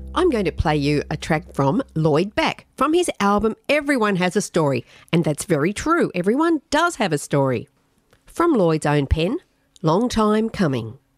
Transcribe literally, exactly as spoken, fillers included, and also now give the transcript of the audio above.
I'm going to play you a track from Lloyd Back, from his album Everyone Has a Story. And that's very true. Everyone does have a story. From Lloyd's own pen, Long Time Coming.